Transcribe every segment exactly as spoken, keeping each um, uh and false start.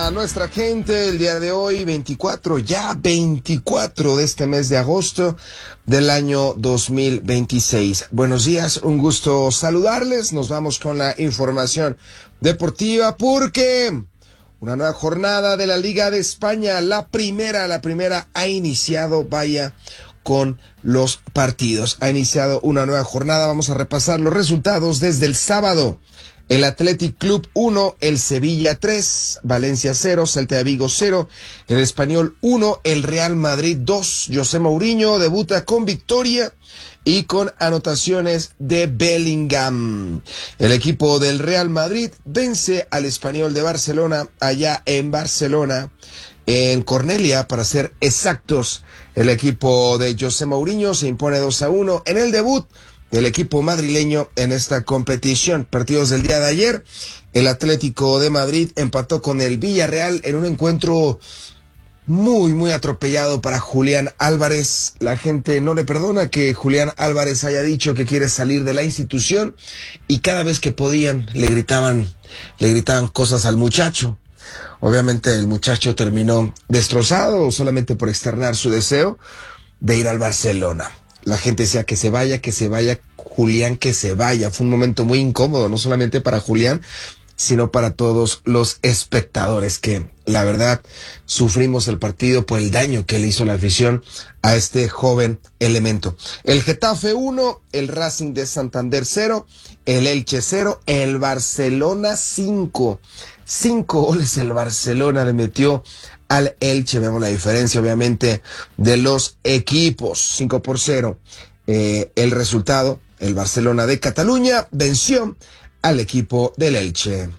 a nuestra gente el día de hoy, veinticuatro, ya veinticuatro de este mes de agosto del año dos mil veintiséis. Buenos días, un gusto saludarles. Nos vamos con la información deportiva porque una nueva jornada de la Liga de España, la primera, la primera ha iniciado, vaya, con los partidos. Ha iniciado una nueva jornada. Vamos a repasar los resultados desde el sábado. El Athletic Club uno, el Sevilla tres, Valencia cero, Celta de Vigo cero, el Español uno, el Real Madrid dos. José Mourinho debuta con victoria y con anotaciones de Bellingham. El equipo del Real Madrid vence al Español de Barcelona allá en Barcelona, en Cornelia, para ser exactos. El equipo de José Mourinho se impone dos a uno en el debut del equipo madrileño en esta competición. Partidos del día de ayer, el Atlético de Madrid empató con el Villarreal en un encuentro muy, muy atropellado para Julián Álvarez. La gente no le perdona que Julián Álvarez haya dicho que quiere salir de la institución y cada vez que podían le gritaban, le gritaban cosas al muchacho. Obviamente el muchacho terminó destrozado solamente por externar su deseo de ir al Barcelona. La gente decía que se vaya, que se vaya, Julián, que se vaya. Fue un momento muy incómodo, no solamente para Julián, sino para todos los espectadores, que la verdad sufrimos el partido por el daño que le hizo la afición a este joven elemento. El Getafe uno, el Racing de Santander cero, el Elche cero, el Barcelona cinco. Cinco goles el Barcelona le metió al Elche. Vemos la diferencia, obviamente, de los equipos. cinco por cero. Eh, el resultado, el Barcelona de Cataluña venció al equipo del Elche.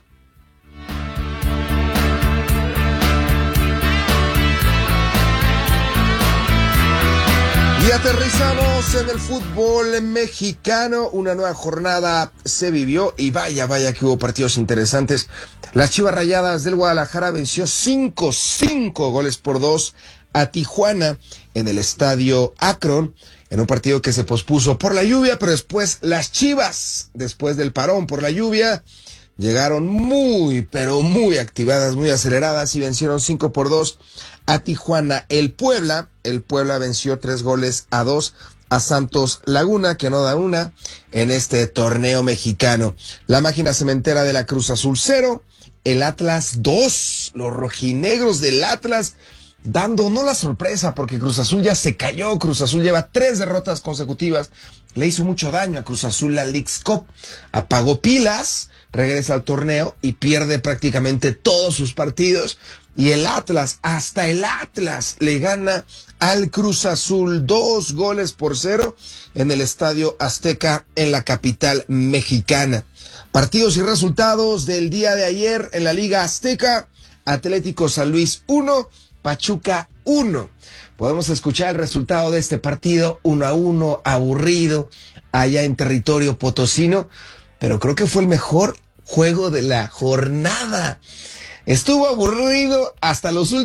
Y aterrizamos en el fútbol mexicano. Una nueva jornada se vivió y vaya, vaya que hubo partidos interesantes. Las Chivas Rayadas del Guadalajara venció cinco, cinco goles por dos a Tijuana en el estadio Akron, en un partido que se pospuso por la lluvia, pero después las Chivas, después del parón por la lluvia, llegaron muy, pero muy activadas, muy aceleradas y vencieron cinco por dos a Tijuana. El Puebla, el Puebla venció tres goles a dos a Santos Laguna, que no da una en este torneo mexicano. La máquina cementera de la Cruz Azul cero, el Atlas dos, los rojinegros del Atlas dando no la sorpresa porque Cruz Azul ya se cayó. Cruz Azul lleva tres derrotas consecutivas, le hizo mucho daño a Cruz Azul la Leagues Cup, apagó pilas, regresa al torneo y pierde prácticamente todos sus partidos. Y el Atlas, hasta el Atlas le gana al Cruz Azul dos goles por cero en el Estadio Azteca en la capital mexicana. Partidos y resultados del día de ayer en la Liga Azteca: Atlético San Luis uno, Pachuca uno. Podemos escuchar el resultado de este partido, uno a uno, aburrido, allá en territorio potosino, pero creo que fue el mejor juego de la jornada. Estuvo aburrido hasta los últimos